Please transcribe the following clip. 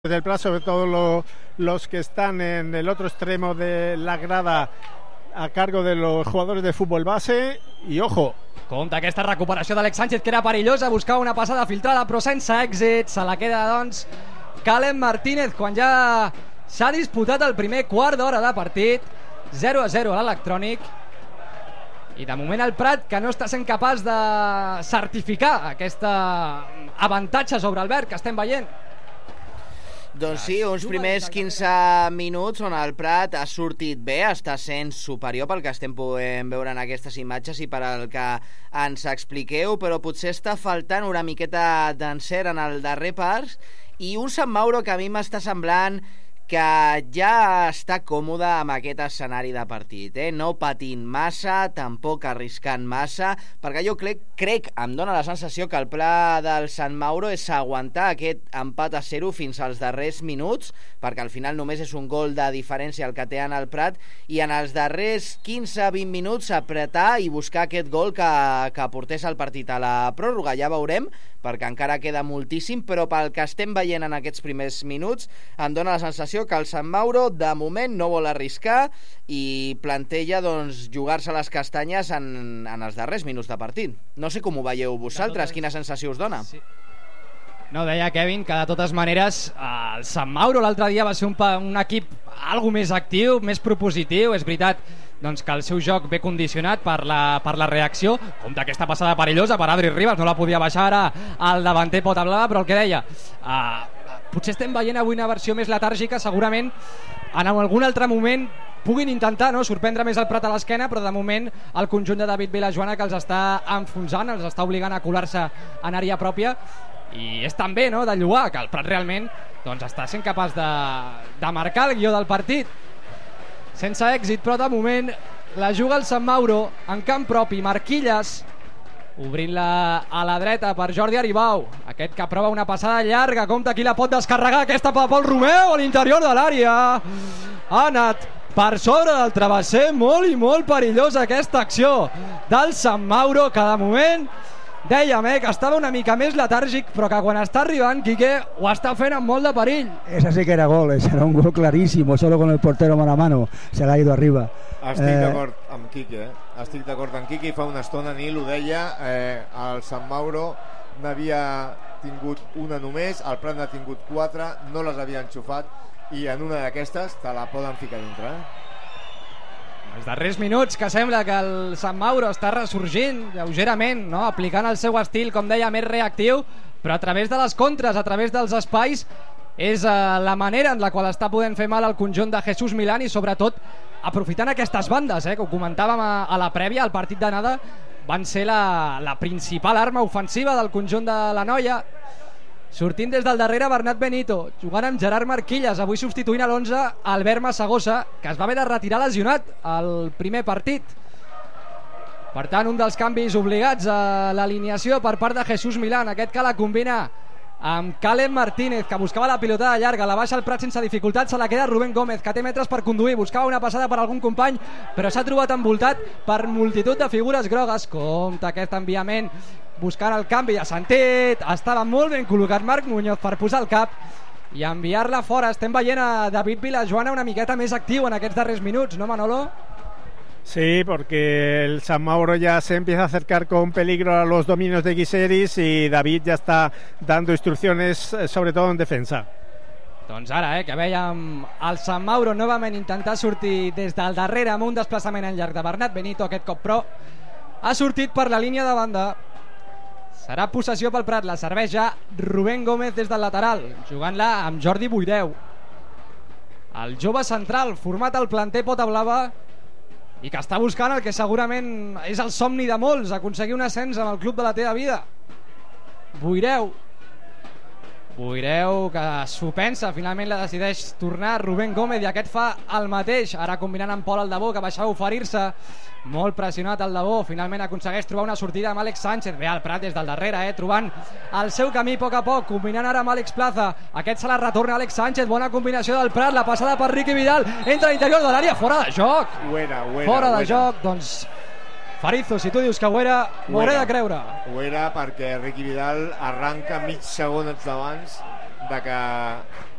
del Prat, sobre todo los que están en el otro extremo de la grada a cargo de los jugadores de fútbol base. I ojo, compte aquesta recuperació d'Àlex Sánchez, que era perillosa, buscava una passada filtrada però sense èxit. Se la queda doncs Caleb Martínez quan ja s'ha disputat el primer quart d'hora de partit. 0-0 a l'Electrònic, i de moment el Prat, que no està sent capaç de certificar aquest avantatge sobre el verd que estem veient. Doncs sí, uns primers 15 minuts on el Prat ha sortit bé, està sent superior pel que estem podent veure en aquestes imatges i per al que ens expliqueu, però potser està faltant una miqueta d'encert en el darrer pas i un Sant Mauro que a mi m'està semblant que ja està còmode amb aquest escenari de partit, no patint massa, tampoc arriscant massa, perquè jo crec, em dóna la sensació que el pla del Sant Mauro és aguantar aquest empat a 0 fins als darrers minuts, perquè al final només és un gol de diferència el que té en el Prat, i en els darrers 15-20 minuts apretar i buscar aquest gol que portés el partit a la pròrroga. Ja veurem, perquè encara queda moltíssim, però pel que estem veient en aquests primers minuts em dóna la sensació que el Sant Mauro de moment no vol arriscar i plantella doncs jugar-se les castanyes en els darrers minuts de partit. No sé com ho veieu vosaltres, quina sensació us dona? Sí. No, deia Kevin que de totes maneres el Sant Mauro l'altre dia va ser un equip algo més actiu, més propositiu. És veritat doncs que el seu joc ve condicionat per la reacció, com d'aquesta passada perillosa per Adri Ribas, no la podia baixar ara el davanter Pota Blava, però el que deia, potser estem veient avui una versió més letàrgica. Segurament en algun altre moment puguin intentar sorprendre més el Prat a l'esquena, però de moment el conjunt de David Vilajoana que els està enfonsant, els està obligant a colar-se en àrea pròpia, i és també de lloar que el Prat realment doncs, està sent capaç de marcar el guió del partit. Sense èxit, però de moment la juga el Sant Mauro en camp propi. Marquilles obrint-la a la dreta per Jordi Aribau, aquest que prova una passada llarga. Compte qui la pot descarregar, aquesta per Pol Romeu a l'interior de l'àrea. Ha anat per sobre del travesser, molt i molt perillosa aquesta acció del Sant Mauro, que de moment dèiem que estava una mica més letàrgic, però que quan està arribant, Quique, ho està fent amb molt de perill. Esa sí que era gol, era un gol clarísimo, solo con el portero mano a mano, se l'ha ido arriba. Estic d'acord amb Quique, estic d'acord amb Quique, i fa una estona Nil ho deia, el Sant Mauro n'havia tingut una només, el Prat n'ha tingut 4, no les havia enxufat, i en una d'aquestes te la poden ficar dintre. Els darrers minuts que sembla que el Sant Mauro està ressorgint lleugerament, aplicant el seu estil, com deia, més reactiu, però a través de les contres, a través dels espais, és la manera en la qual està podent fer mal al conjunt de Jesús Milán, i sobretot aprofitant aquestes bandes, que ho comentàvem a la prèvia. El partit d'anada van ser la principal arma ofensiva del conjunt de la Noia. Sortint des del darrere Bernat Benito, jugant amb Gerard Marquilles, avui substituint a l'11 Albert Massagosa, que es va haver de retirar lesionat al primer partit. Per tant, un dels canvis obligats a l'alineació per part de Jesús Milán, aquest que la combina amb Caleb Martínez, que buscava la pilotada llarga, la baixa el Prat sense dificultat, se la queda Rubén Gómez, que té metres per conduir, buscava una passada per algun company, però s'ha trobat envoltat per multitud de figures grogues. Compte aquest enviament, buscant el canvi de sentit, estava molt ben col·locat Marc Muñoz per posar el cap i enviar-la fora. Estem veient a David Vilajoana una miqueta més actiu en aquests darrers minuts, ¿no, Manolo? Sí, porque el San Mauro ya se empieza a acercar con peligro a los dominios de Guiseris y David ya está dando instrucciones, sobre todo en defensa. Doncs ara, que veiem el Sant Mauro novament intentar sortir des del darrere amb un desplaçament en llarg de Bernat Benito, aquest cop però ha sortit per la línia de banda. Serà possessió pel Prat, la serveix ja Rubén Gómez des del lateral, jugant-la amb Jordi Buideu, el jove central format al planter Pota Blava i que està buscant el que segurament és el somni de molts, aconseguir un ascens amb el club de la teva vida. Buideu que s'ho pensa, finalment la decideix tornar Rubén Gómez, i aquest fa el mateix, ara combinant amb Pol Aldabó, que baixava a oferir-se, molt pressionat Aldabó, finalment aconsegueix trobar una sortida amb Àlex Sánchez. Ve al Prat des del darrere, trobant el seu camí a poc a poc, combinant ara amb Àlex Plaza, aquest se la retorna Àlex Sánchez, bona combinació del Prat, la passada per Riqui Vidal, entra a l'interior de l'àrea, fora de joc, fora de joc. Doncs Farizo, si tu dius que ho era, m'ho hauré de creure. Ho era perquè Riqui Vidal arranca mig segon abans de que